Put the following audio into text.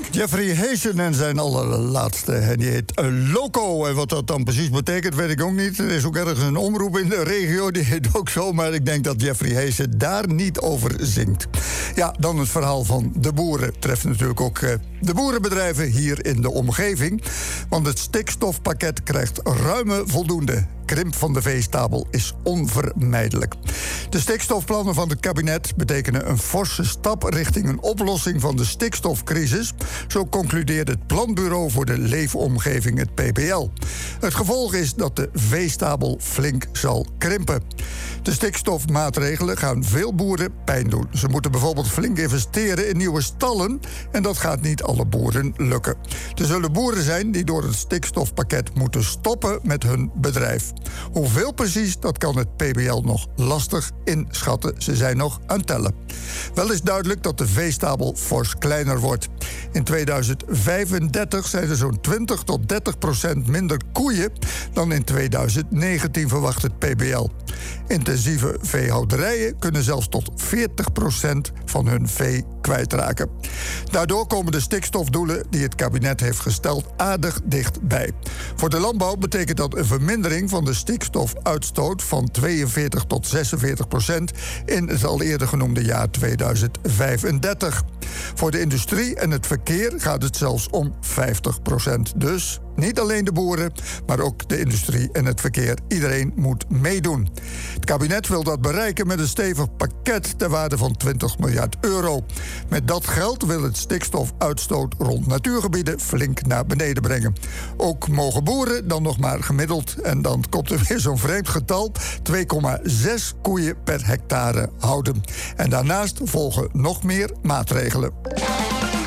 Jeffrey Hazen en zijn allerlaatste. En die heet Loco. En wat dat dan precies betekent, weet ik ook niet. Er is ook ergens een omroep in de regio, die heet ook zo. Maar ik denk dat Jeffrey Hazen daar niet over zingt. Ja, dan het verhaal van de boeren. Treft natuurlijk ook de boerenbedrijven hier in de omgeving. Want het stikstofpakket krijgt ruime voldoende. Krimp van de veestabel is onvermijdelijk. De stikstofplannen van het kabinet betekenen een forse stap richting een oplossing van de stikstofcrisis. Zo concludeert het Planbureau voor de Leefomgeving, het PBL. Het gevolg is dat de veestabel flink zal krimpen. De stikstofmaatregelen gaan veel boeren pijn doen. Ze moeten bijvoorbeeld flink investeren in nieuwe stallen en dat gaat niet alle boeren lukken. Er zullen boeren zijn die door het stikstofpakket moeten stoppen met hun bedrijf. Hoeveel precies, dat kan het PBL nog lastig inschatten. Ze zijn nog aan het tellen. Wel is duidelijk dat de veestabel fors kleiner wordt. In 2035 zijn er zo'n 20 tot 30% minder koeien dan in 2019, verwacht het PBL. Intensieve veehouderijen kunnen zelfs tot 40% van hun vee kwijtraken. Daardoor komen de stikstofdoelen die het kabinet heeft gesteld aardig dichtbij. Voor de landbouw betekent dat een vermindering van de stikstofuitstoot van 42 tot 46% in het al eerder genoemde jaar 2035. Voor de industrie en het verkeer gaat het zelfs om 50%. Dus niet alleen de boeren, maar ook de industrie en het verkeer. Iedereen moet meedoen. Het kabinet wil dat bereiken met een stevig pakket ter waarde van 20 miljard euro. Met dat geld wil het stikstofuitstoot rond natuurgebieden flink naar beneden brengen. Ook mogen boeren dan nog maar gemiddeld, en dan komt er weer zo'n vreemd getal, 2,6 koeien per hectare houden. En daarnaast volgen nog meer maatregelen.